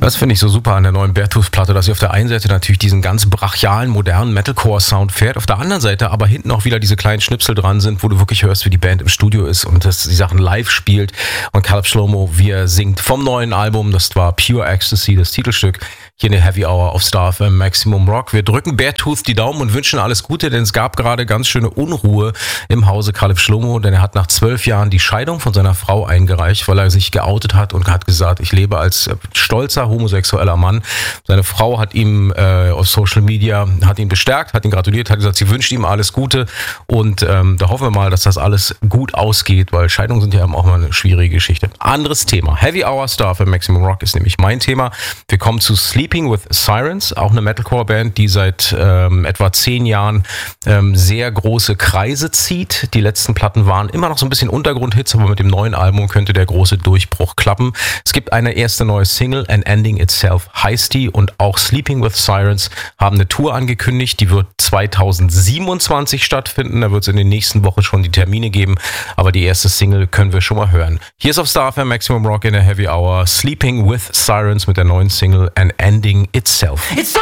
Das finde ich so super an der neuen Beartooth-Platte, dass sie auf der einen Seite natürlich diesen ganz brachialen, modernen Metalcore-Sound fährt, auf der anderen Seite aber hinten auch wieder diese kleinen Schnipsel dran sind, wo du wirklich hörst, wie die Band im Studio ist und dass die Sachen live spielt. Und Caleb Shlomo, wie er singt vom neuen Album, das war Pure Ecstasy, das Titelstück, hier in der Heavy Hour auf Star FM Maximum Rock. Wir drücken Beartooth die Daumen und wünschen alles Gute, denn es gab gerade ganz schöne Unruhe im Hause Caleb Shlomo, denn er hat nach 12 Jahren die Scheidung von seiner Frau eingereicht, weil er sich geoutet hat und hat gesagt, ich lebe als stolzer homosexueller Mann. Seine Frau hat ihm auf Social Media, hat ihn bestärkt, hat ihn gratuliert, hat gesagt, sie wünscht ihm alles Gute und da hoffen wir mal, dass das alles gut ausgeht, weil Scheidungen sind ja auch mal eine schwierige Geschichte. Anderes Thema. Heavy Hour Star für Maximum Rock ist nämlich mein Thema. Wir kommen zu Sleeping with Sirens, auch eine Metalcore-Band, die seit etwa 10 Jahren sehr große Kreise zieht. Die letzten Platten waren immer noch so ein bisschen Untergrundhits, aber mit dem neuen Album könnte der große Durchbruch klappen. Es gibt eine erste neue Single, An Ending Itself heißt die, und auch Sleeping with Sirens haben eine Tour angekündigt, die wird 2027 stattfinden, da wird es in den nächsten Wochen schon die Termine geben, aber die erste Single können wir schon mal hören. Hier ist auf Star FM Maximum Rock in der Heavy Hour Sleeping with Sirens mit der neuen Single An Ending Itself. It's